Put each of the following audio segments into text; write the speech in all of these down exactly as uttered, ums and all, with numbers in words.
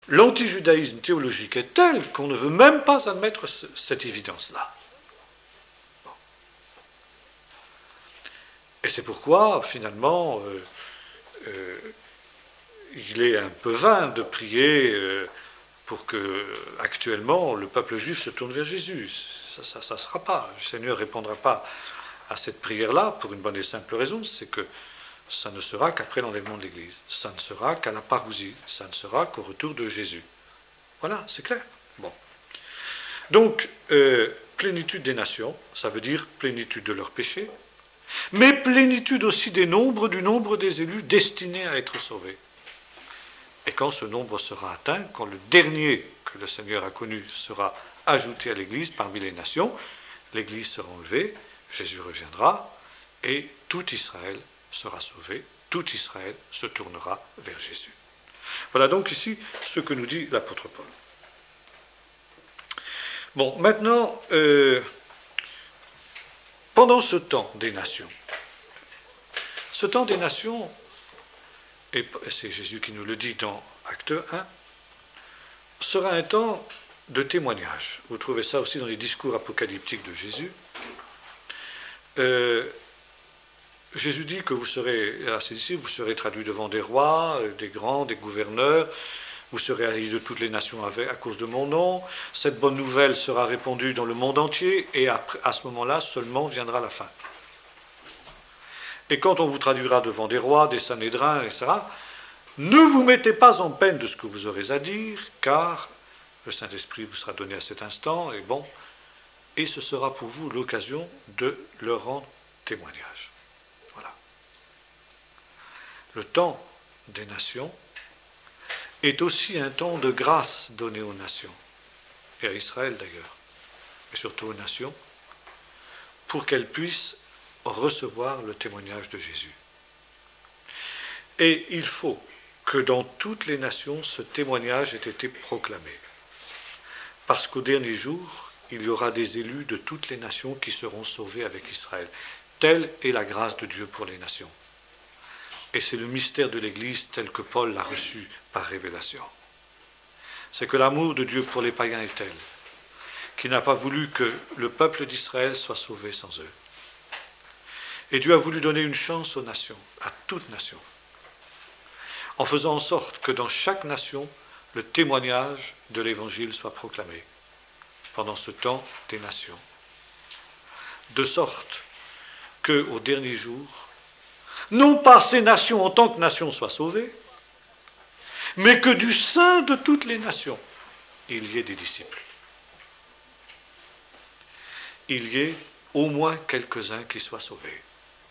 l'antijudaïsme théologique est tel qu'on ne veut même pas admettre ce, cette évidence-là. Bon. Et c'est pourquoi, finalement, euh, euh, il est un peu vain de prier euh, pour que, actuellement, le peuple juif se tourne vers Jésus. Ça ne sera pas. Le Seigneur ne répondra pas à cette prière-là pour une bonne et simple raison, c'est que ça ne sera qu'après l'enlèvement de l'Église. Ça ne sera qu'à la parousie. Ça ne sera qu'au retour de Jésus. Voilà, c'est clair. Bon. Donc, euh, plénitude des nations, ça veut dire plénitude de leurs péchés, mais plénitude aussi des nombres, du nombre des élus destinés à être sauvés. Et quand ce nombre sera atteint, quand le dernier que le Seigneur a connu sera ajouté à l'Église parmi les nations, l'Église sera enlevée, Jésus reviendra, et tout Israël sera sauvé, tout Israël se tournera vers Jésus. Voilà donc ici ce que nous dit l'apôtre Paul. Bon, maintenant, euh, pendant ce temps des nations, ce temps des nations, et c'est Jésus qui nous le dit dans Acte un, sera un temps de témoignage. Vous trouvez ça aussi dans les discours apocalyptiques de Jésus. Euh, Jésus dit que vous serez, à ses disciples, vous serez traduits devant des rois, des grands, des gouverneurs, vous serez haïs de toutes les nations à cause de mon nom, cette bonne nouvelle sera répandue dans le monde entier, et après, à ce moment-là seulement viendra la fin. Et quand on vous traduira devant des rois, des sanédrins, et cetera, ne vous mettez pas en peine de ce que vous aurez à dire, car le Saint-Esprit vous sera donné à cet instant, et bon, et ce sera pour vous l'occasion de leur rendre témoignage. Voilà. Le temps des nations est aussi un temps de grâce donné aux nations, et à Israël d'ailleurs, et surtout aux nations, pour qu'elles puissent recevoir le témoignage de Jésus. Et il faut que dans toutes les nations, ce témoignage ait été proclamé. Parce qu'au dernier jour, il y aura des élus de toutes les nations qui seront sauvés avec Israël. Telle est la grâce de Dieu pour les nations. Et c'est le mystère de l'Église tel que Paul l'a reçu par révélation. C'est que l'amour de Dieu pour les païens est tel qu'il n'a pas voulu que le peuple d'Israël soit sauvé sans eux. Et Dieu a voulu donner une chance aux nations, à toute nation, en faisant en sorte que dans chaque nation, le témoignage de l'Évangile soit proclamé pendant ce temps des nations. De sorte qu'au dernier jour, non pas ces nations en tant que nations soient sauvées, mais que du sein de toutes les nations, il y ait des disciples. Il y ait au moins quelques-uns qui soient sauvés.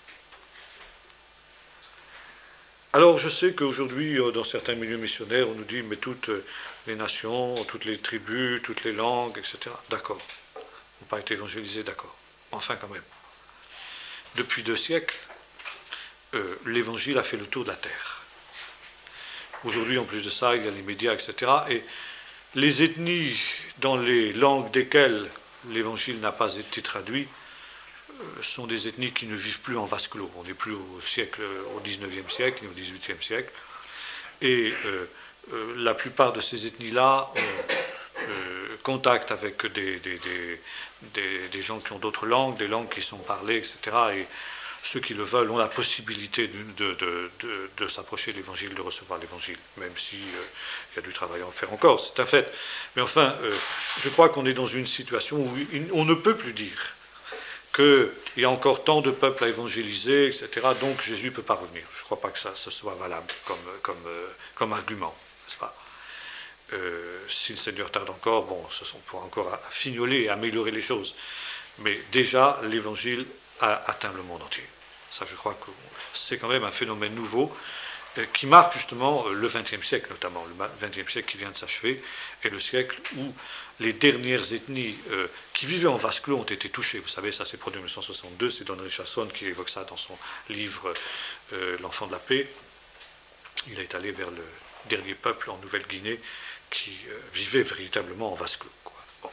Alors je sais qu'aujourd'hui, dans certains milieux missionnaires, on nous dit, mais toutes les nations, toutes les tribus, toutes les langues, et cetera. D'accord. N'ont pas été évangélisés, d'accord. Enfin quand même. Depuis deux siècles, euh, l'évangile a fait le tour de la terre. Aujourd'hui, en plus de ça, il y a les médias, et cetera. Et les ethnies dans les langues desquelles l'évangile n'a pas été traduit sont des ethnies qui ne vivent plus en vase clos. On n'est plus au siècle, au dix-neuvième siècle, ni au dix-huitième siècle. Et euh, euh, la plupart de ces ethnies-là ont euh, contact avec des, des, des, des, des gens qui ont d'autres langues, des langues qui sont parlées, et cetera. Et ceux qui le veulent ont la possibilité de, de, de, de, de s'approcher de l'Évangile, de recevoir l'Évangile, même s'il euh, y a du travail à en faire encore, c'est un fait. Mais enfin, euh, je crois qu'on est dans une situation où on ne peut plus dire qu'il y a encore tant de peuples à évangéliser, et cetera, donc Jésus ne peut pas revenir. Je ne crois pas que ça, ça soit valable comme, comme, euh, comme argument, n'est-ce pas ? euh, Si le Seigneur tarde encore, bon, ça, on pourra encore fignoler et améliorer les choses. Mais déjà, l'Évangile a atteint le monde entier. Ça, je crois que c'est quand même un phénomène nouveau euh, qui marque justement le vingtième siècle, notamment. Le vingtième siècle qui vient de s'achever est le siècle où les dernières ethnies euh, qui vivaient en vase clos ont été touchées. Vous savez, ça s'est produit en mille neuf cent soixante-deux, c'est Don Richardson qui évoque ça dans son livre euh, L'Enfant de la paix. Il est allé vers le dernier peuple en Nouvelle-Guinée qui euh, vivait véritablement en vase clos, quoi. Bon.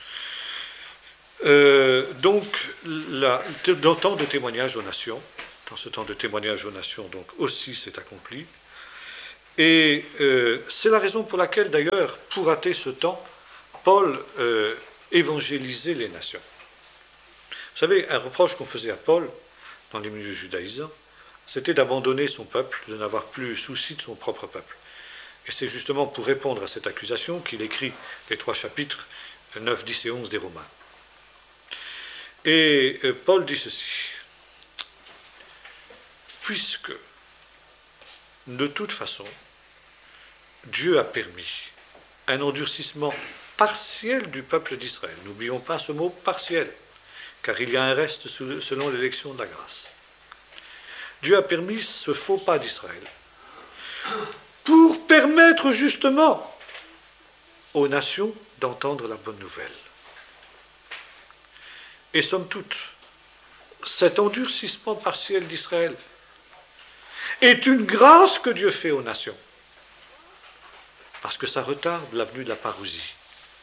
Euh, donc, la, dans le temps de témoignage aux nations, dans ce temps de témoignage aux nations, donc aussi s'est accompli. Et euh, c'est la raison pour laquelle, d'ailleurs, pour hâter ce temps, Paul euh, évangélisait les nations. Vous savez, un reproche qu'on faisait à Paul, dans les milieux judaïsants, c'était d'abandonner son peuple, de n'avoir plus souci de son propre peuple. Et c'est justement pour répondre à cette accusation qu'il écrit les trois chapitres, neuf, dix et onze des Romains. Et euh, Paul dit ceci: puisque, de toute façon, Dieu a permis un endurcissement partiel du peuple d'Israël. N'oublions pas ce mot partiel, car il y a un reste selon l'élection de la grâce. Dieu a permis ce faux pas d'Israël pour permettre justement aux nations d'entendre la bonne nouvelle. Et somme toute, cet endurcissement partiel d'Israël est une grâce que Dieu fait aux nations, parce que ça retarde la venue de la parousie.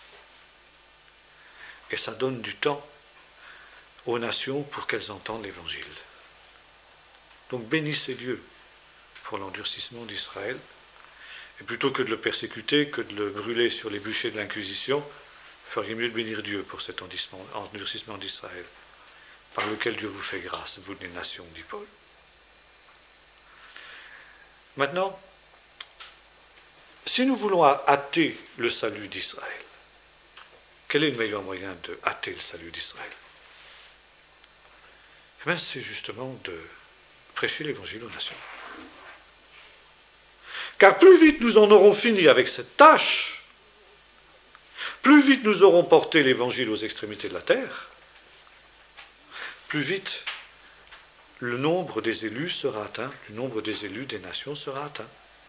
Et ça donne du temps aux nations pour qu'elles entendent l'Évangile. Donc bénissez Dieu pour l'endurcissement d'Israël, et plutôt que de le persécuter, que de le brûler sur les bûchers de l'Inquisition, il feriez mieux de bénir Dieu pour cet endurcissement d'Israël, par lequel Dieu vous fait grâce, vous les nations, dit Paul. Maintenant, si nous voulons hâter le salut d'Israël, quel est le meilleur moyen de hâter le salut d'Israël? Eh bien, c'est justement de prêcher l'Évangile aux nations. Car plus vite nous en aurons fini avec cette tâche, plus vite nous aurons porté l'Évangile aux extrémités de la terre, plus vite le nombre des élus sera atteint, le nombre des élus des nations sera atteint.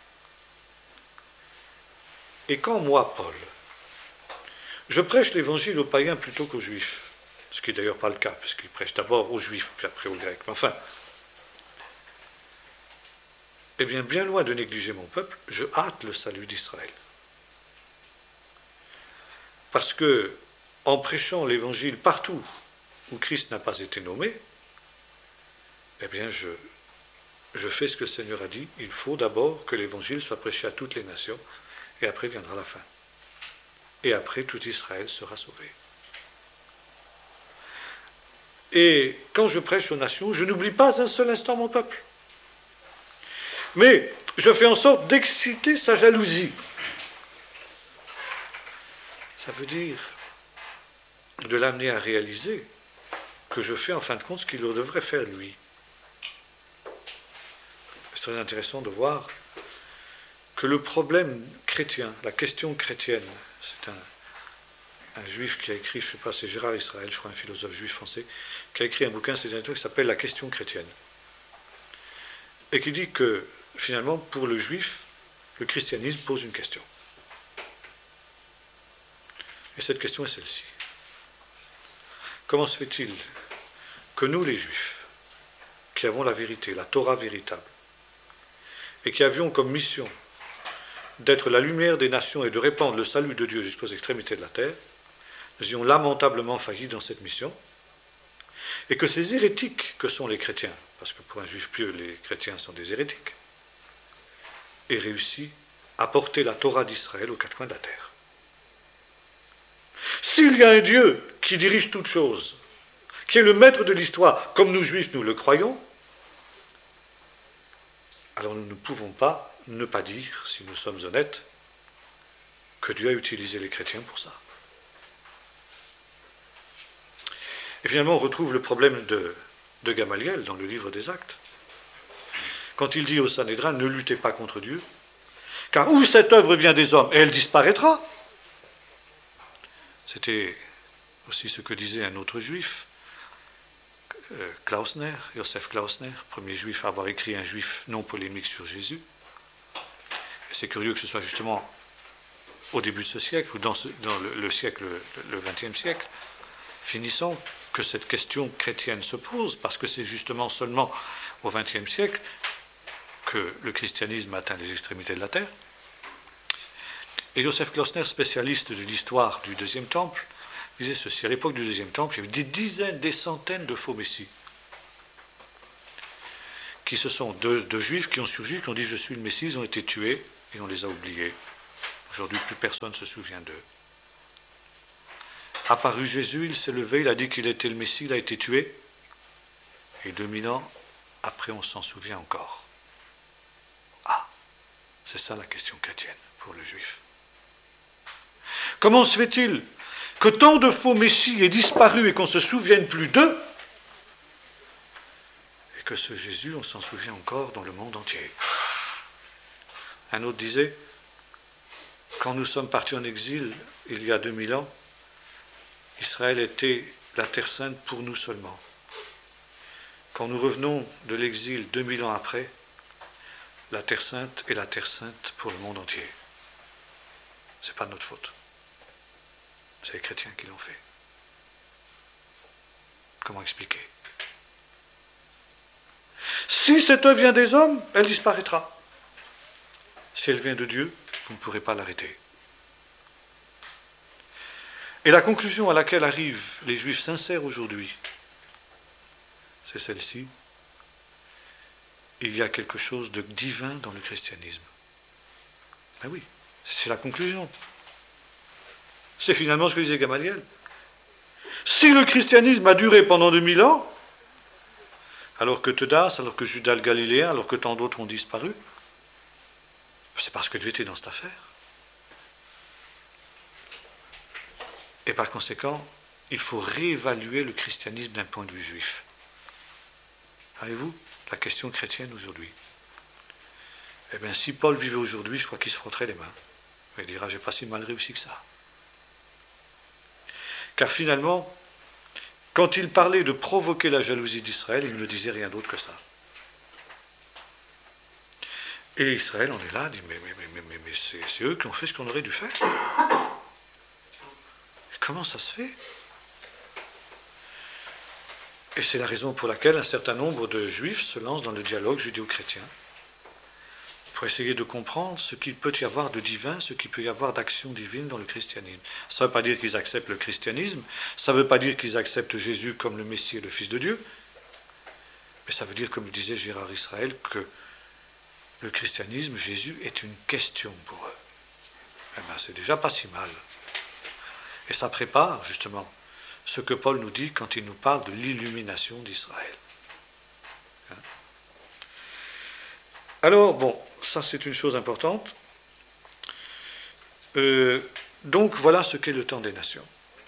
Et quand moi, Paul, je prêche l'Évangile aux païens plutôt qu'aux juifs, ce qui n'est d'ailleurs pas le cas, puisqu'il prêche d'abord aux juifs, puis après aux grecs, mais enfin, eh bien, bien loin de négliger mon peuple, je hâte le salut d'Israël. Parce que, en prêchant l'Évangile partout où Christ n'a pas été nommé, eh bien, je, je fais ce que le Seigneur a dit. Il faut d'abord que l'Évangile soit prêché à toutes les nations, et après viendra la fin. Et après, tout Israël sera sauvé. Et quand je prêche aux nations, je n'oublie pas un seul instant mon peuple. Mais je fais en sorte d'exciter sa jalousie. Ça veut dire de l'amener à réaliser que je fais en fin de compte ce qu'il devrait faire lui. C'est très intéressant de voir que le problème chrétien, la question chrétienne, c'est un, un juif qui a écrit, je ne sais pas, c'est Gérard Israël, je crois, un philosophe juif français, qui a écrit un bouquin ces derniers temps qui s'appelle La question chrétienne. Et qui dit que, finalement, pour le juif, le christianisme pose une question. Et cette question est celle-ci. Comment se fait-il que nous, les juifs, qui avons la vérité, la Torah véritable, et qui avions comme mission d'être la lumière des nations et de répandre le salut de Dieu jusqu'aux extrémités de la terre, nous ayons lamentablement failli dans cette mission, et que ces hérétiques que sont les chrétiens, parce que pour un juif pieux, les chrétiens sont des hérétiques, aient réussi à porter la Torah d'Israël aux quatre coins de la terre. S'il y a un Dieu qui dirige toutes choses, qui est le maître de l'histoire, comme nous juifs nous le croyons, alors nous ne pouvons pas ne pas dire, si nous sommes honnêtes, que Dieu a utilisé les chrétiens pour ça. Et finalement, on retrouve le problème de, de Gamaliel dans le livre des Actes. Quand il dit au Sanhédrin, ne luttez pas contre Dieu, car où cette œuvre vient des hommes, elle disparaîtra. C'était aussi ce que disait un autre juif, Klausner, Joseph Klausner, premier juif à avoir écrit un juif non polémique sur Jésus. Et c'est curieux que ce soit justement au début de ce siècle, ou dans, ce, dans le, le siècle, le vingtième siècle, finissons, que cette question chrétienne se pose, parce que c'est justement seulement au vingtième siècle que le christianisme atteint les extrémités de la terre. Et Joseph Klausner, spécialiste de l'histoire du deuxième temple, disait ceci: à l'époque du deuxième temple, il y avait des dizaines, des centaines de faux messies qui se sont, deux, deux juifs qui ont surgi, qui ont dit je suis le Messie, ils ont été tués et on les a oubliés. Aujourd'hui, plus personne ne se souvient d'eux. Apparu Jésus, il s'est levé, il a dit qu'il était le Messie, il a été tué. Et deux mille ans après, on s'en souvient encore. Ah, c'est ça la question chrétienne pour le juif. Comment se fait-il que tant de faux messies aient disparu et qu'on ne se souvienne plus d'eux, et que ce Jésus, on s'en souvient encore dans le monde entier? Un autre disait, quand nous sommes partis en exil, il y a deux mille ans, Israël était la terre sainte pour nous seulement. Quand nous revenons de l'exil deux mille ans après, la terre sainte est la terre sainte pour le monde entier. Ce n'est pas de notre faute. C'est les chrétiens qui l'ont fait. Comment expliquer? Si cette œuvre vient des hommes, elle disparaîtra. Si elle vient de Dieu, vous ne pourrez pas l'arrêter. Et la conclusion à laquelle arrivent les Juifs sincères aujourd'hui, c'est celle-ci. Il y a quelque chose de divin dans le christianisme. Ben oui, c'est la conclusion. C'est finalement ce que disait Gamaliel. Si le christianisme a duré pendant deux mille ans, alors que Teudas, alors que Judas le Galiléen, alors que tant d'autres ont disparu, c'est parce que Dieu était dans cette affaire. Et par conséquent, il faut réévaluer le christianisme d'un point de vue juif. Savez-vous, la question chrétienne aujourd'hui. Eh bien, si Paul vivait aujourd'hui, je crois qu'il se frotterait les mains. Il dira, j'ai pas si mal réussi que ça. Car finalement, quand il parlait de provoquer la jalousie d'Israël, il ne disait rien d'autre que ça. Et Israël, on est là, dit, mais, mais, mais, mais, mais, mais c'est, c'est eux qui ont fait ce qu'on aurait dû faire. Et comment ça se fait? Et c'est la raison pour laquelle un certain nombre de juifs se lancent dans le dialogue judéo-chrétien pour essayer de comprendre ce qu'il peut y avoir de divin, ce qu'il peut y avoir d'action divine dans le christianisme. Ça ne veut pas dire qu'ils acceptent le christianisme, ça ne veut pas dire qu'ils acceptent Jésus comme le Messie et le Fils de Dieu, mais ça veut dire, comme le disait Gérard Israël, que le christianisme, Jésus, est une question pour eux. Eh bien, c'est déjà pas si mal. Et ça prépare, justement, ce que Paul nous dit quand il nous parle de l'illumination d'Israël. Hein? Alors, bon, ça c'est une chose importante. Euh, donc, voilà ce qu'est le temps des nations.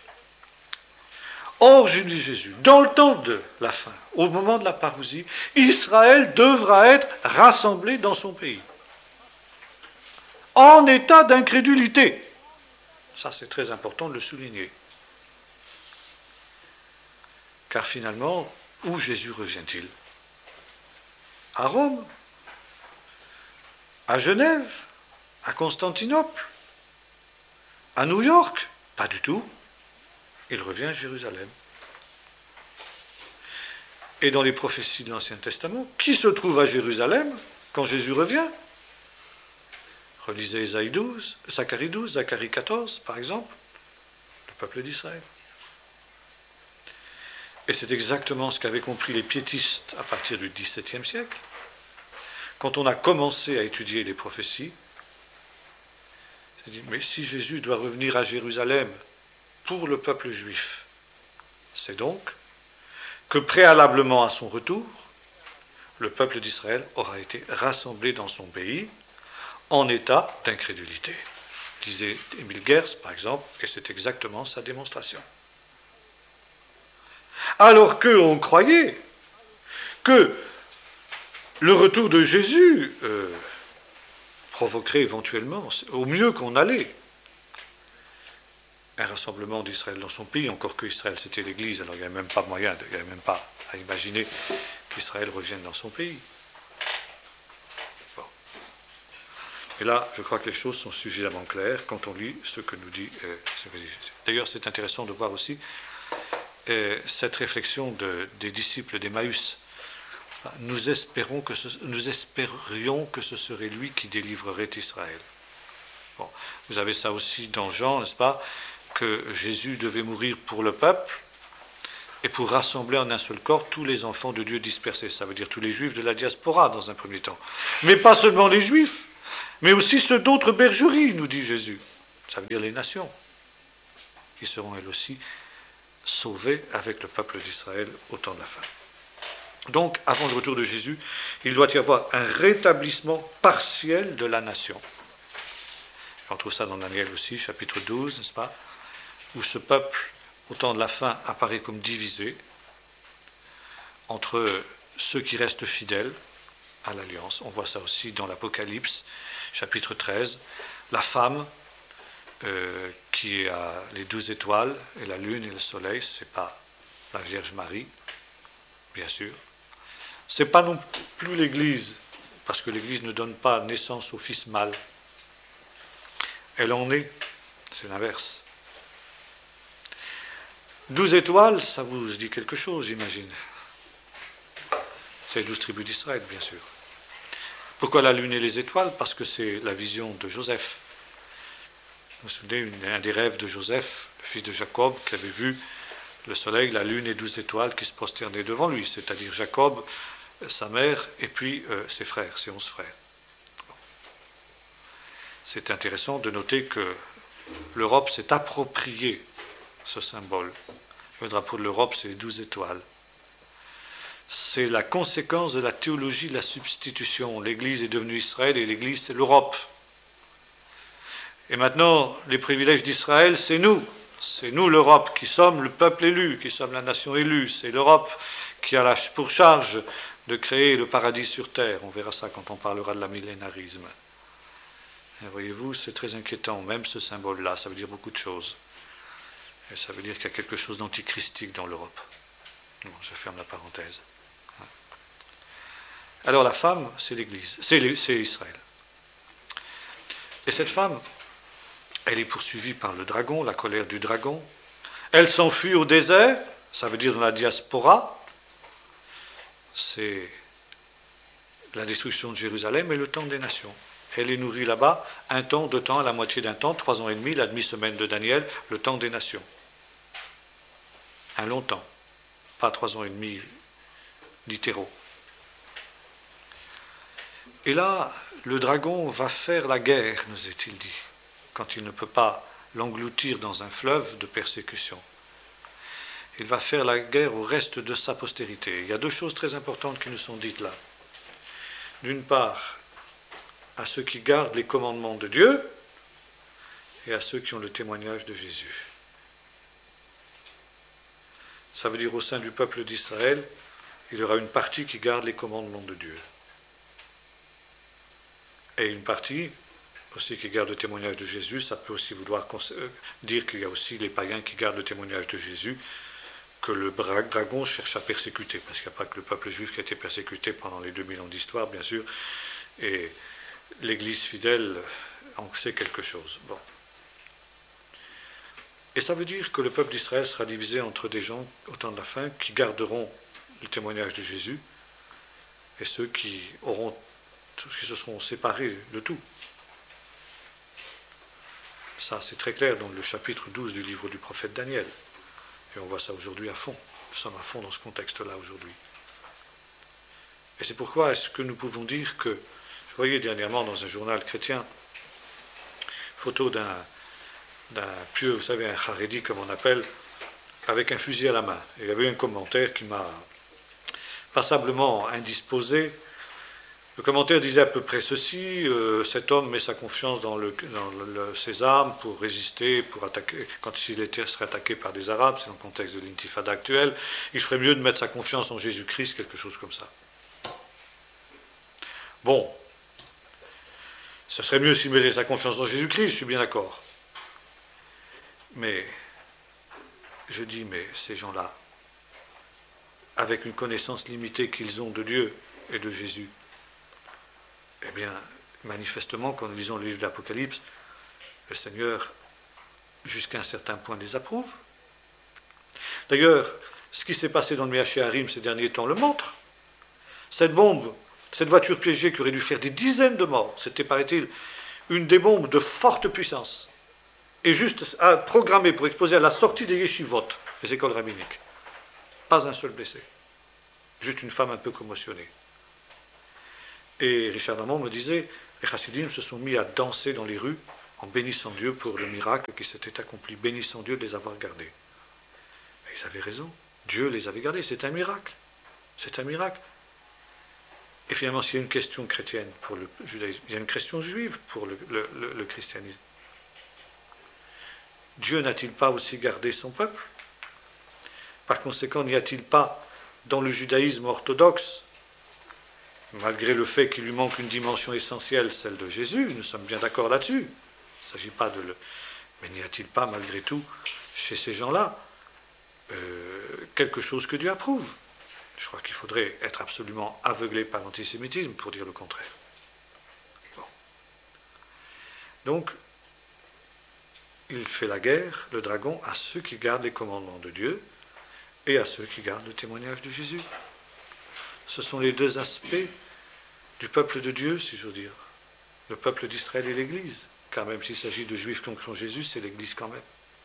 Or, je dis Jésus, dans le temps de la fin, au moment de la parousie, Israël devra être rassemblé dans son pays, en état d'incrédulité. Ça, c'est très important de le souligner. Car finalement, où Jésus revient-il? À Rome? À Genève? À Constantinople? À New York? Pas du tout. Il revient à Jérusalem. Et dans les prophéties de l'Ancien Testament, qui se trouve à Jérusalem quand Jésus revient? Relisez Ésaïe douze, Zacharie douze, Zacharie quatorze, par exemple, le peuple d'Israël. Et c'est exactement ce qu'avaient compris les piétistes à partir du dix-septième siècle. Quand on a commencé à étudier les prophéties, on s'est dit, mais si Jésus doit revenir à Jérusalem pour le peuple juif, c'est donc que préalablement à son retour, le peuple d'Israël aura été rassemblé dans son pays en état d'incrédulité. Disait Émile Gers, par exemple, et c'est exactement sa démonstration. Alors qu'on croyait que le retour de Jésus euh, provoquerait éventuellement, au mieux qu'on allait, un rassemblement d'Israël dans son pays, encore que Israël c'était l'Église, alors il n'y avait même pas moyen, il n'y avait même pas à imaginer qu'Israël revienne dans son pays. Bon. Et là, je crois que les choses sont suffisamment claires quand on lit ce que nous dit, euh, ce que dit Jésus. D'ailleurs, c'est intéressant de voir aussi euh, cette réflexion de, des disciples d'Emmaüs. Nous, espérons que ce, nous espérions que ce serait lui qui délivrerait Israël. Bon. Vous avez ça aussi dans Jean, n'est-ce pas, que Jésus devait mourir pour le peuple, et pour rassembler en un seul corps tous les enfants de Dieu dispersés. Ça veut dire tous les juifs de la diaspora dans un premier temps. Mais pas seulement les juifs, mais aussi ceux d'autres bergeries, nous dit Jésus. Ça veut dire les nations, qui seront elles aussi sauvées avec le peuple d'Israël au temps de la fin. Donc, avant le retour de Jésus, il doit y avoir un rétablissement partiel de la nation. On trouve ça dans Daniel aussi, chapitre douze, n'est-ce pas, où ce peuple, au temps de la fin, apparaît comme divisé entre ceux qui restent fidèles à l'alliance. On voit ça aussi dans l'Apocalypse, chapitre treize. La femme euh, qui a les douze étoiles, et la lune et le soleil, ce n'est pas la Vierge Marie, bien sûr. Ce n'est pas non plus l'Église, parce que l'Église ne donne pas naissance au fils mâle. Elle en est, c'est l'inverse. Douze étoiles, ça vous dit quelque chose, j'imagine. C'est les douze tribus d'Israël, bien sûr. Pourquoi la lune et les étoiles? Parce que c'est la vision de Joseph. Vous vous souvenez, une, un des rêves de Joseph, le fils de Jacob, qui avait vu le soleil, la lune et douze étoiles qui se prosternaient devant lui, c'est-à-dire Jacob, sa mère, et puis euh, ses frères, ses onze frères. Bon. C'est intéressant de noter que l'Europe s'est appropriée ce symbole. Le drapeau de l'Europe, c'est les douze étoiles. C'est la conséquence de la théologie de la substitution. L'Église est devenue Israël et l'Église, c'est l'Europe. Et maintenant, les privilèges d'Israël, c'est nous. C'est nous, l'Europe, qui sommes le peuple élu, qui sommes la nation élue. C'est l'Europe qui a la pour charge de créer le paradis sur terre. On verra ça quand on parlera de la millénarisme. Et voyez-vous, c'est très inquiétant, même ce symbole-là, ça veut dire beaucoup de choses. Et ça veut dire qu'il y a quelque chose d'antichristique dans l'Europe. Bon, je ferme la parenthèse. Alors la femme, c'est l'Église, c'est, c'est Israël. Et cette femme, elle est poursuivie par le dragon, la colère du dragon. Elle s'enfuit au désert, ça veut dire dans la diaspora. C'est la destruction de Jérusalem et le temps des nations. Elle est nourrie là-bas un temps, deux temps, à la moitié d'un temps, trois ans et demi, la demi-semaine de Daniel, le temps des nations. Un long temps, pas trois ans et demi littéraux. Et là, le dragon va faire la guerre, nous est-il dit, quand il ne peut pas l'engloutir dans un fleuve de persécution. Il va faire la guerre au reste de sa postérité. Il y a deux choses très importantes qui nous sont dites là. D'une part, à ceux qui gardent les commandements de Dieu et à ceux qui ont le témoignage de Jésus. Ça veut dire au sein du peuple d'Israël, il y aura une partie qui garde les commandements de Dieu. Et une partie aussi qui garde le témoignage de Jésus. Ça peut aussi vouloir dire qu'il y a aussi les païens qui gardent le témoignage de Jésus, que le dragon cherche à persécuter, parce qu'il n'y a pas que le peuple juif qui a été persécuté pendant les deux mille ans d'histoire, bien sûr, et l'Église fidèle en sait quelque chose. Bon. Et ça veut dire que le peuple d'Israël sera divisé entre des gens, au temps de la fin, qui garderont le témoignage de Jésus, et ceux qui auront, qui se seront séparés de tout. Ça, c'est très clair dans le chapitre douze du livre du prophète Daniel. Et on voit ça aujourd'hui à fond. Nous sommes à fond dans ce contexte-là aujourd'hui. Et c'est pourquoi est-ce que nous pouvons dire que, je voyais dernièrement dans un journal chrétien, photo d'un, d'un pieux, vous savez, un haredi comme on appelle, avec un fusil à la main. Et il y avait un commentaire qui m'a passablement indisposé. Le commentaire disait à peu près ceci, euh, cet homme met sa confiance dans, le, dans le, ses armes pour résister, pour attaquer, quand il était, serait attaqué par des Arabes, c'est dans le contexte de l'intifada actuelle, il ferait mieux de mettre sa confiance en Jésus-Christ, quelque chose comme ça. Bon, ce serait mieux s'il mettait sa confiance en Jésus-Christ, je suis bien d'accord. Mais, je dis, mais ces gens-là, avec une connaissance limitée qu'ils ont de Dieu et de Jésus, eh bien, manifestement, quand nous lisons le livre de l'Apocalypse, le Seigneur, jusqu'à un certain point, les approuve. D'ailleurs, ce qui s'est passé dans le Méaché-Harim ces derniers temps le montre. Cette bombe, cette voiture piégée qui aurait dû faire des dizaines de morts, c'était, paraît-il, une des bombes de forte puissance, et juste programmée pour exploser à la sortie des yeshivot, les écoles rabbiniques. pas un seul blessé. Juste une femme un peu commotionnée. Et Richard Damon me disait, les chassidim se sont mis à danser dans les rues en bénissant Dieu pour le miracle qui s'était accompli, bénissant Dieu de les avoir gardés. Et ils avaient raison, Dieu les avait gardés, c'est un miracle. C'est un miracle. Et finalement, s'il y a une question chrétienne pour le judaïsme, il y a une question juive pour le, le, le, le christianisme. Dieu n'a-t-il pas aussi gardé son peuple? Par conséquent, n'y a-t-il pas dans le judaïsme orthodoxe, malgré le fait qu'il lui manque une dimension essentielle, celle de Jésus, nous sommes bien d'accord là-dessus, il ne s'agit pas de le... Mais n'y a-t-il pas, malgré tout, chez ces gens-là, euh, quelque chose que Dieu approuve? Je crois qu'il faudrait être absolument aveuglé par l'antisémitisme pour dire le contraire. Bon. Donc, il fait la guerre, le dragon, à ceux qui gardent les commandements de Dieu et à ceux qui gardent le témoignage de Jésus. Ce sont les deux aspects du peuple de Dieu, si j'ose dire. Le peuple d'Israël et l'Église. Car même s'il s'agit de juifs qui ont cru en Jésus, c'est l'Église quand même.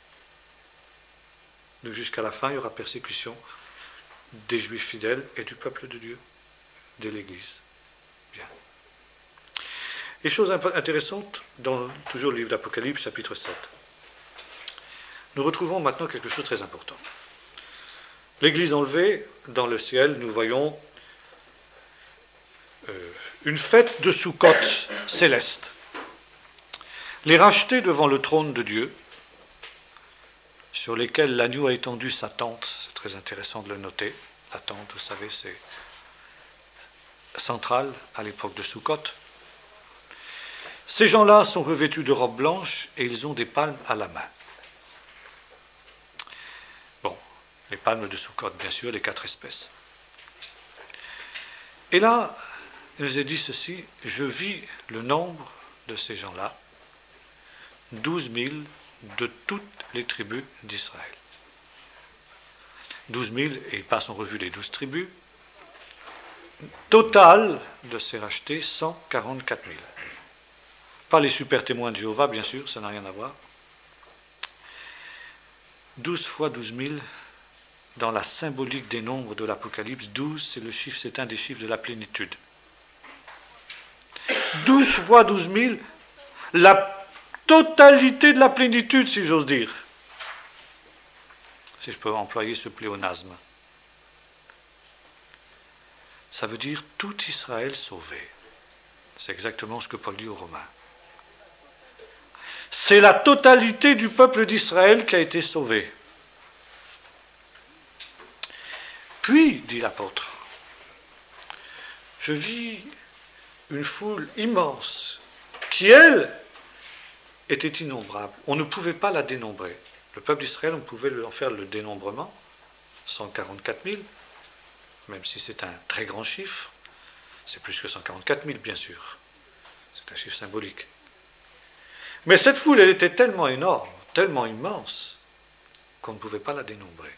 Donc jusqu'à la fin, il y aura persécution des juifs fidèles et du peuple de Dieu, de l'Église. Bien. Et chose intéressante, dans toujours le livre d'Apocalypse, chapitre sept, nous retrouvons maintenant quelque chose de très important. L'Église enlevée, dans le ciel, nous voyons euh, une fête de Soukhot céleste. Les rachetés devant le trône de Dieu, sur lesquels l'agneau a étendu sa tente, c'est très intéressant de le noter. La tente, vous savez, c'est central à l'époque de Soukhot. Ces gens-là sont revêtus de robes blanches et ils ont des palmes à la main. Bon, les palmes de Soukhot, bien sûr, les quatre espèces. Et là, il nous est dit ceci, je vis le nombre de ces gens-là, douze mille de toutes les tribus d'Israël. douze mille, et il passe en revue les douze tribus. Total de ces rachetés, cent quarante-quatre mille. Pas les super témoins de Jéhovah, bien sûr, ça n'a rien à voir. douze fois douze mille, dans la symbolique des nombres de l'Apocalypse, douze, c'est le chiffre, c'est un des chiffres de la plénitude. douze fois douze mille, la totalité de la plénitude, si j'ose dire. Si je peux employer ce pléonasme. Ça veut dire tout Israël sauvé. C'est exactement ce que Paul dit aux Romains. C'est la totalité du peuple d'Israël qui a été sauvé. Puis, dit l'apôtre, je vis une foule immense qui, elle, était innombrable. On ne pouvait pas la dénombrer. Le peuple d'Israël, on pouvait en faire le dénombrement, cent quarante-quatre mille, même si c'est un très grand chiffre, c'est plus que cent quarante-quatre mille, bien sûr. C'est un chiffre symbolique. Mais cette foule, elle était tellement énorme, tellement immense, qu'on ne pouvait pas la dénombrer.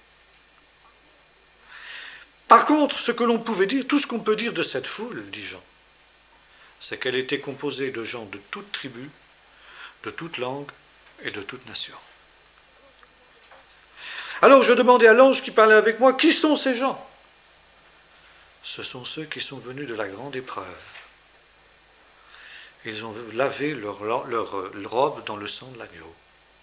Par contre, ce que l'on pouvait dire, tout ce qu'on peut dire de cette foule, dit Jean, c'est qu'elle était composée de gens de toute tribu, de toute langue et de toute nation. Alors je demandais à l'ange qui parlait avec moi, qui sont ces gens? Ce sont ceux qui sont venus de la grande épreuve. Ils ont lavé leur, leur, leur robe dans le sang de l'agneau.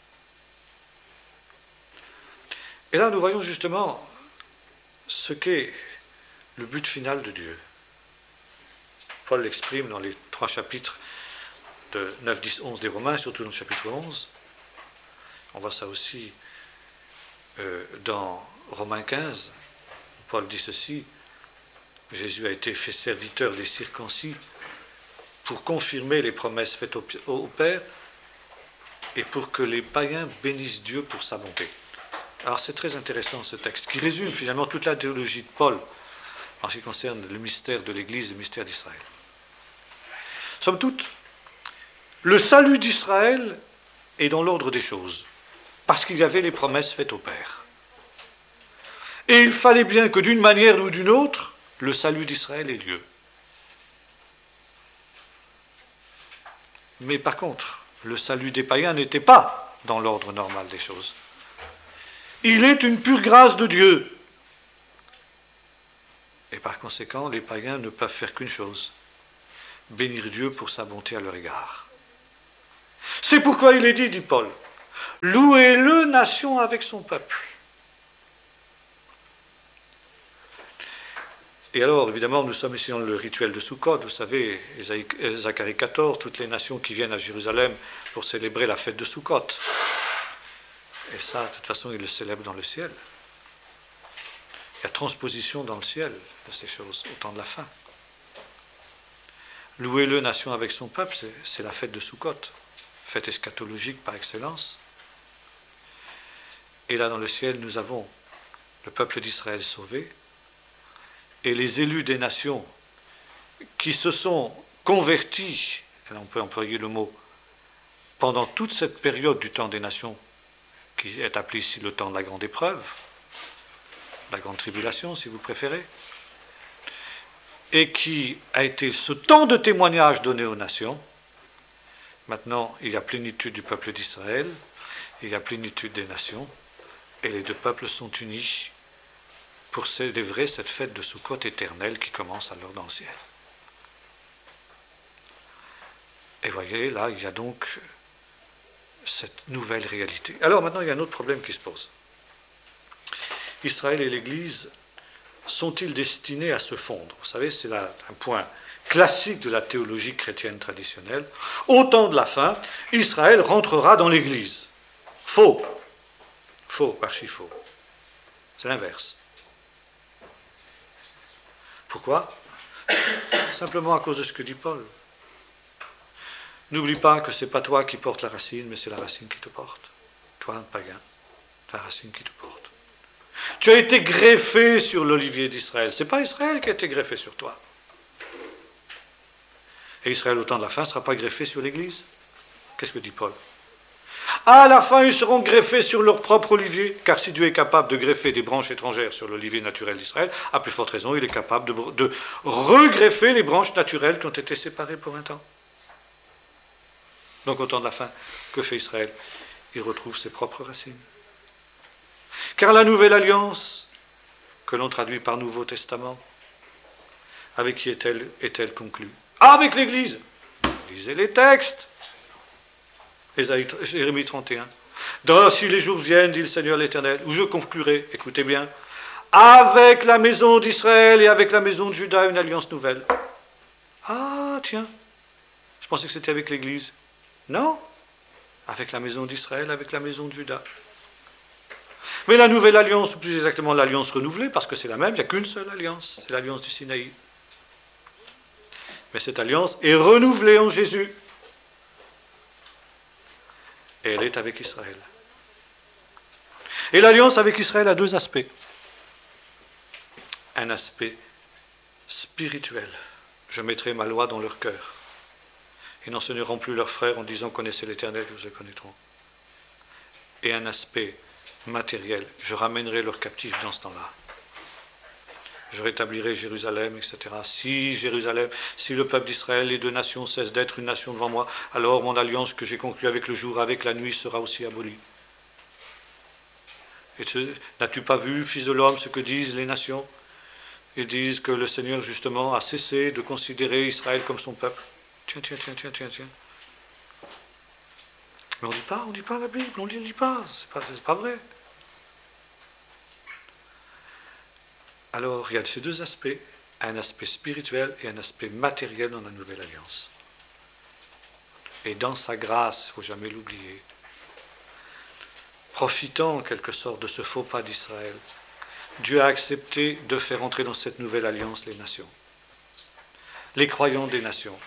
Et là, nous voyons justement ce qu'est le but final de Dieu. Paul l'exprime dans les trois chapitres de neuf, dix, onze des Romains, surtout dans le chapitre onze. On voit ça aussi euh, dans Romains quinze. Paul dit ceci, Jésus a été fait serviteur des circoncis pour confirmer les promesses faites au, au Père et pour que les païens bénissent Dieu pour sa bonté. Alors c'est très intéressant ce texte, qui résume finalement toute la théologie de Paul en ce qui concerne le mystère de l'Église et le mystère d'Israël. Somme toute, le salut d'Israël est dans l'ordre des choses, parce qu'il y avait les promesses faites au Père. Et il fallait bien que d'une manière ou d'une autre, le salut d'Israël ait lieu. Mais par contre, le salut des païens n'était pas dans l'ordre normal des choses. Il est une pure grâce de Dieu. Et par conséquent, les païens ne peuvent faire qu'une chose, bénir Dieu pour sa bonté à leur égard. C'est pourquoi il est dit, dit Paul, louez-le, nation, avec son peuple. Et alors, évidemment, nous sommes ici dans le rituel de Sukkot, vous savez, Zacharie quatorze, toutes les nations qui viennent à Jérusalem pour célébrer la fête de Sukkot. Et ça, de toute façon, ils le célèbrent dans le ciel. Il y a transposition dans le ciel de ces choses au temps de la fin. Louez-le, nation, avec son peuple, c'est, c'est la fête de Sukkot, fête eschatologique par excellence. Et là, dans le ciel, nous avons le peuple d'Israël sauvé, et les élus des nations qui se sont convertis, et là on peut employer le mot, pendant toute cette période du temps des nations, qui est appelé ici le temps de la grande épreuve, la grande tribulation si vous préférez, et qui a été ce temps de témoignage donné aux nations. Maintenant, il y a plénitude du peuple d'Israël, il y a plénitude des nations, et les deux peuples sont unis pour célébrer cette fête de Sukkot éternelle qui commence alors dans le ciel. Et voyez, là, il y a donc cette nouvelle réalité. Alors maintenant, il y a un autre problème qui se pose. Israël et l'Église sont-ils destinés à se fondre? Vous savez, c'est là un point classique de la théologie chrétienne traditionnelle. Au temps de la fin, Israël rentrera dans l'Église. Faux. Faux, archi faux. C'est l'inverse. Pourquoi? Simplement à cause de ce que dit Paul. N'oublie pas que ce n'est pas toi qui portes la racine, mais c'est la racine qui te porte. Toi, un païen, la racine qui te porte. Tu as été greffé sur l'olivier d'Israël. Ce n'est pas Israël qui a été greffé sur toi. Et Israël, au temps de la fin, ne sera pas greffé sur l'Église. Qu'est-ce que dit Paul? À la fin, ils seront greffés sur leur propre olivier, car si Dieu est capable de greffer des branches étrangères sur l'olivier naturel d'Israël, à plus forte raison, il est capable de, de regreffer les branches naturelles qui ont été séparées pour un temps. Donc, au temps de la fin, que fait Israël? Il retrouve ses propres racines. Car la nouvelle alliance, que l'on traduit par Nouveau Testament, avec qui est-elle, est-elle conclue? Avec l'Église. Lisez les textes. Ésaïe, Jérémie trente et un. Dans, si les jours viennent, dit le Seigneur l'Éternel, où je conclurai, écoutez bien, avec la maison d'Israël et avec la maison de Juda, une alliance nouvelle. Ah, tiens, je pensais que c'était avec l'Église. Non, avec la maison d'Israël, avec la maison de Juda. Mais la nouvelle alliance, ou plus exactement l'alliance renouvelée, parce que c'est la même, il n'y a qu'une seule alliance, c'est l'alliance du Sinaï. Mais cette alliance est renouvelée en Jésus. Et elle est avec Israël. Et l'alliance avec Israël a deux aspects. Un aspect spirituel. Je mettrai ma loi dans leur cœur. Ils n'enseigneront plus leurs frères en disant « Connaissez l'Éternel, que vous le connaîtront ». Et un aspect matériel. Je ramènerai leurs captifs dans ce temps-là. Je rétablirai Jérusalem, et cetera. Si Jérusalem, si le peuple d'Israël, les deux nations cessent d'être une nation devant moi, alors mon alliance que j'ai conclue avec le jour, avec la nuit, sera aussi abolie. Et tu, n'as-tu pas vu, fils de l'homme, ce que disent les nations? Ils disent que le Seigneur, justement, a cessé de considérer Israël comme son peuple. Tiens, tiens, tiens, tiens, tiens, tiens. Mais on ne dit pas, on ne dit pas la Bible, on ne lit pas, c'est pas, c'est pas vrai. Alors, il y a ces deux aspects, un aspect spirituel et un aspect matériel dans la Nouvelle Alliance. Et dans sa grâce, il ne faut jamais l'oublier, profitant en quelque sorte de ce faux pas d'Israël, Dieu a accepté de faire entrer dans cette Nouvelle Alliance les nations, les croyants des nations.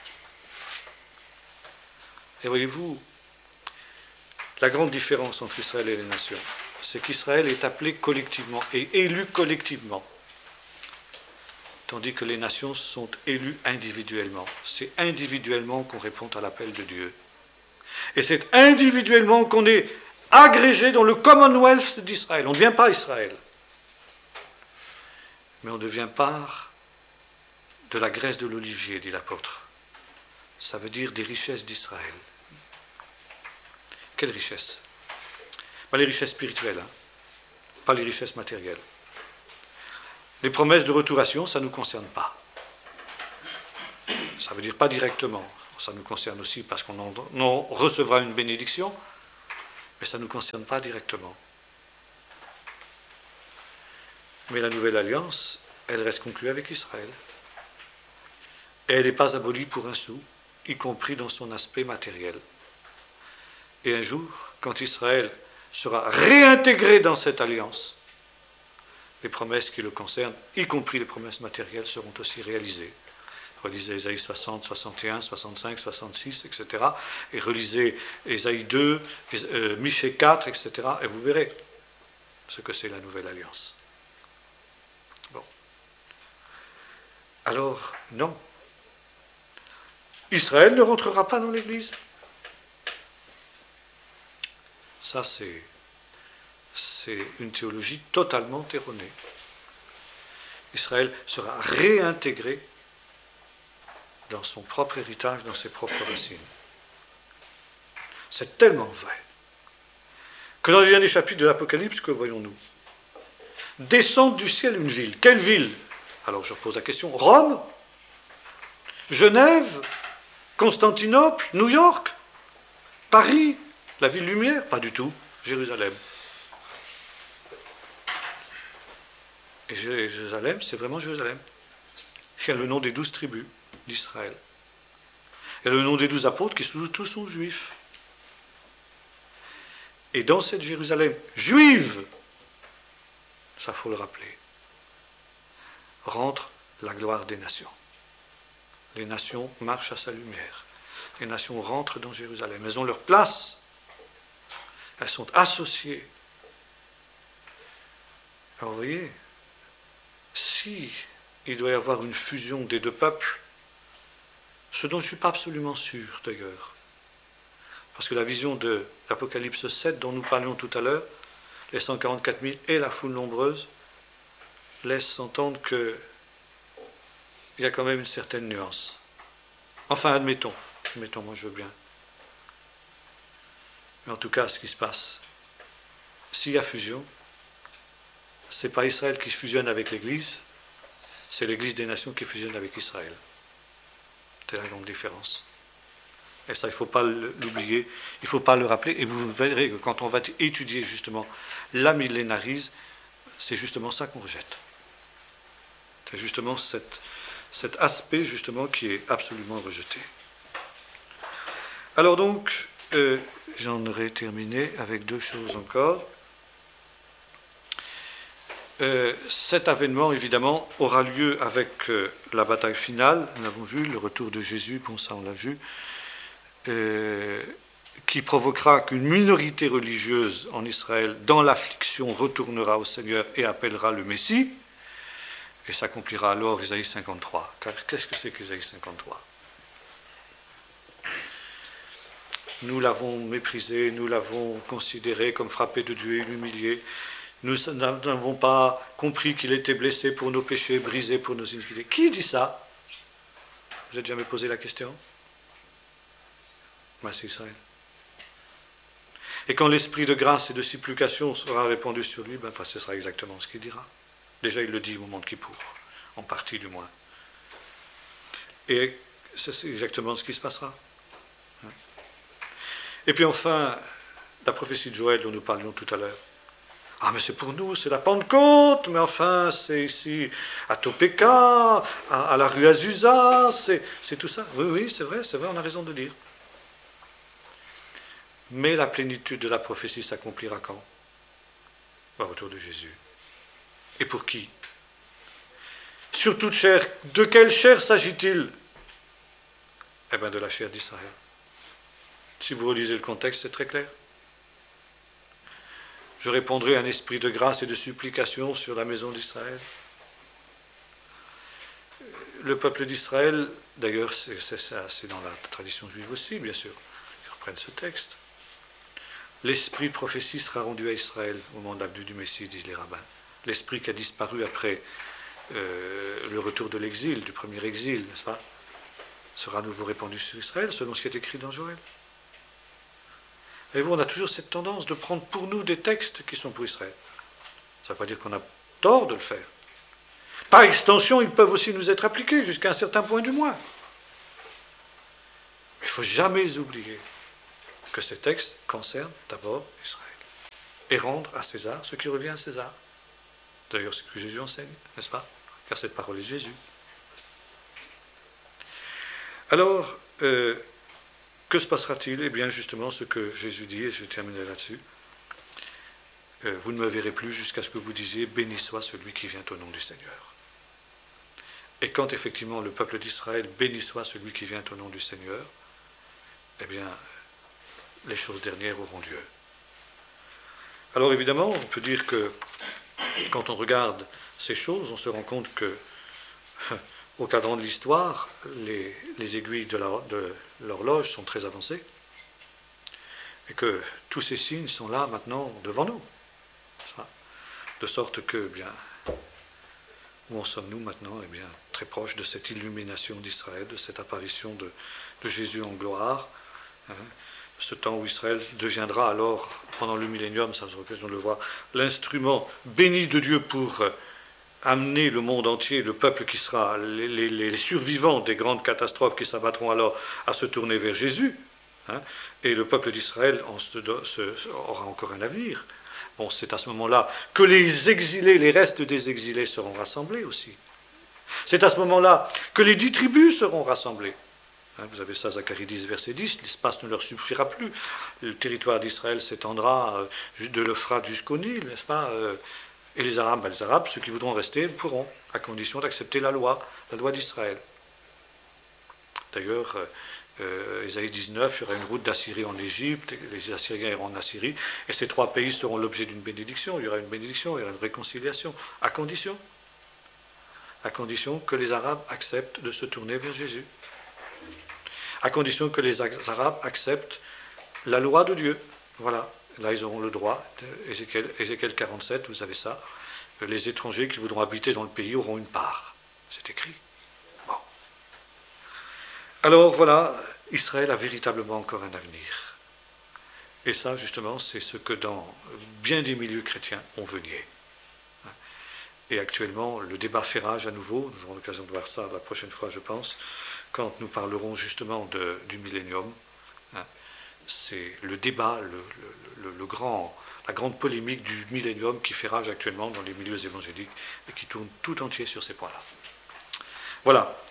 Et voyez-vous, la grande différence entre Israël et les nations, c'est qu'Israël est appelé collectivement et élu collectivement, tandis que les nations sont élues individuellement. C'est individuellement qu'on répond à l'appel de Dieu. Et c'est individuellement qu'on est agrégé dans le Commonwealth d'Israël. On ne devient pas Israël, mais on devient part de la graisse de l'olivier, dit l'apôtre. Ça veut dire des richesses d'Israël. Quelles richesses? Pas les richesses spirituelles, hein, pas les richesses matérielles. Les promesses de retour à Sion, ça ne nous concerne pas. Ça veut dire pas directement. Ça nous concerne aussi parce qu'on en, on recevra une bénédiction, mais ça ne nous concerne pas directement. Mais la nouvelle alliance, elle reste conclue avec Israël. Et elle n'est pas abolie pour un sou, y compris dans son aspect matériel. Et un jour, quand Israël sera réintégré dans cette alliance, les promesses qui le concernent, y compris les promesses matérielles, seront aussi réalisées. Relisez Ésaïe soixante, soixante et un, soixante-cinq, soixante-six, et cetera. Et relisez Ésaïe deux, euh, Michée quatre, et cetera. Et vous verrez ce que c'est la nouvelle alliance. Bon. Alors, non. Israël ne rentrera pas dans l'Église. Ça, c'est, c'est une théologie totalement erronée. Israël sera réintégré dans son propre héritage, dans ses propres racines. C'est tellement vrai que dans les derniers chapitres de l'Apocalypse, que voyons-nous? Descendre du ciel une ville. Quelle ville? Alors je pose la question. Rome? Genève? Constantinople? New York? Paris? La ville lumière? Pas du tout. Jérusalem. Et Jérusalem, c'est vraiment Jérusalem. Il y a le nom des douze tribus d'Israël. Il y a le nom des douze apôtres qui sont, tous sont juifs. Et dans cette Jérusalem juive, ça faut le rappeler, rentre la gloire des nations. Les nations marchent à sa lumière. Les nations rentrent dans Jérusalem. Elles ont leur place. Elles sont associées. Alors vous voyez, si il doit y avoir une fusion des deux peuples, ce dont je ne suis pas absolument sûr d'ailleurs, parce que la vision de l'Apocalypse sept dont nous parlions tout à l'heure, les cent quarante-quatre mille et la foule nombreuse, laisse entendre qu'il y a quand même une certaine nuance. Enfin, admettons, admettons, moi je veux bien. Mais en tout cas, ce qui se passe, s'il y a fusion, ce n'est pas Israël qui fusionne avec l'Église, c'est l'Église des nations qui fusionne avec Israël. C'est la grande différence. Et ça, il ne faut pas l'oublier, il ne faut pas le rappeler, et vous verrez que quand on va étudier justement la millénarise, c'est justement ça qu'on rejette. C'est justement cette, cet aspect justement qui est absolument rejeté. Alors donc, euh, j'en aurais terminé avec deux choses encore. Euh, cet avènement, évidemment, aura lieu avec euh, la bataille finale, nous l'avons vu, le retour de Jésus, bon ça on l'a vu, euh, qui provoquera qu'une minorité religieuse en Israël, dans l'affliction, retournera au Seigneur et appellera le Messie, et s'accomplira alors Ésaïe cinquante-trois. Car qu'est-ce que c'est qu'Ésaïe cinquante-trois? Nous l'avons méprisé, nous l'avons considéré comme frappé de Dieu et humilié. Nous n'avons pas compris qu'il était blessé pour nos péchés, brisé pour nos iniquités. Qui dit ça? Vous n'avez jamais posé la question? Ben, c'est Israël. Et quand l'esprit de grâce et de supplication sera répandu sur lui, ben, ce sera exactement ce qu'il dira. Déjà, il le dit au moment de Kippour, en partie du moins. Et c'est exactement ce qui se passera. Et puis enfin, la prophétie de Joël dont nous parlions tout à l'heure. Ah, mais c'est pour nous, c'est la Pentecôte, mais enfin, c'est ici à Topeka, à, à la rue Azusa, c'est, c'est tout ça. Oui, oui, c'est vrai, c'est vrai, on a raison de dire. Mais la plénitude de la prophétie s'accomplira quand? Au retour de Jésus. Et pour qui? Sur toute chair. De quelle chair s'agit-il? Eh bien, de la chair d'Israël. Si vous relisez le contexte, c'est très clair. Je répondrai un esprit de grâce et de supplication sur la maison d'Israël. Le peuple d'Israël, d'ailleurs, c'est, c'est, c'est dans la tradition juive aussi, bien sûr, ils reprennent ce texte. L'esprit de prophétie sera rendu à Israël au moment de l'avenue du Messie, disent les rabbins. L'esprit qui a disparu après euh, le retour de l'exil, du premier exil, n'est-ce pas, sera à nouveau répandu sur Israël, selon ce qui est écrit dans Joël. Et vous, on a toujours cette tendance de prendre pour nous des textes qui sont pour Israël. Ça ne veut pas dire qu'on a tort de le faire. Par extension, ils peuvent aussi nous être appliqués jusqu'à un certain point du moins. Mais il ne faut jamais oublier que ces textes concernent d'abord Israël. Et rendre à César ce qui revient à César. D'ailleurs, c'est ce que Jésus enseigne, n'est-ce pas? Car cette parole est de Jésus. Alors, euh, que se passera-t-il? Eh bien, justement, ce que Jésus dit, et je terminerai là-dessus. Euh, vous ne me verrez plus jusqu'à ce que vous disiez « Béni soit celui qui vient au nom du Seigneur ». Et quand effectivement le peuple d'Israël « Béni soit celui qui vient au nom du Seigneur », eh bien, les choses dernières auront lieu. Alors évidemment, on peut dire que quand on regarde ces choses, on se rend compte que au cadran de l'histoire, les, les aiguilles de, la, de l'horloge sont très avancées et que tous ces signes sont là maintenant devant nous. De sorte que, eh bien, où en sommes-nous maintenant? Eh bien, très proche de cette illumination d'Israël, de cette apparition de, de Jésus en gloire. Hein, ce temps où Israël deviendra alors, pendant le millénium, ça vous aura l'occasion de le voir, l'instrument béni de Dieu pour euh, amener le monde entier, le peuple qui sera, les, les, les survivants des grandes catastrophes qui s'abattront alors à se tourner vers Jésus. Hein, et le peuple d'Israël en se, se, aura encore un avenir. Bon, c'est à ce moment-là que les exilés, les restes des exilés seront rassemblés aussi. C'est à ce moment-là que les dix tribus seront rassemblées. Hein, vous avez ça, Zacharie dix, verset dix, l'espace ne leur suffira plus. Le territoire d'Israël s'étendra euh, de l'Euphrate jusqu'au Nil, n'est-ce pas? euh, Et les Arabes, ben, les Arabes, ceux qui voudront rester, pourront, à condition d'accepter la loi, la loi d'Israël. D'ailleurs, euh, Euh, Ésaïe dix-neuf, il y aura une route d'Assyrie en Égypte, les Assyriens iront en Assyrie, et ces trois pays seront l'objet d'une bénédiction. Il y aura une bénédiction, il y aura une réconciliation, à condition, à condition que les Arabes acceptent de se tourner vers Jésus, à condition que les Arabes acceptent la loi de Dieu. Voilà, là ils auront le droit. Ézéchiel, Ézéchiel quarante-sept, vous savez ça, les étrangers qui voudront habiter dans le pays auront une part. C'est écrit. Bon. Alors voilà, Israël a véritablement encore un avenir. Et ça, justement, c'est ce que dans bien des milieux chrétiens on veut nier. Et actuellement, le débat fait rage à nouveau, nous aurons l'occasion de voir ça la prochaine fois, je pense, quand nous parlerons justement de, du millénium. C'est le débat, le, le, le, le grand, la grande polémique du millénium qui fait rage actuellement dans les milieux évangéliques et qui tourne tout entier sur ces points-là. Voilà.